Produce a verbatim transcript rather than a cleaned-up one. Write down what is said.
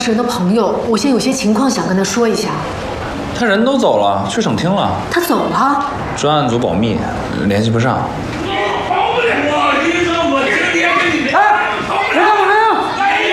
人的朋友，我现在有些情况想跟他说一下。 他人都走了，去省厅了。 他走了？ 专案组保密，联系不上。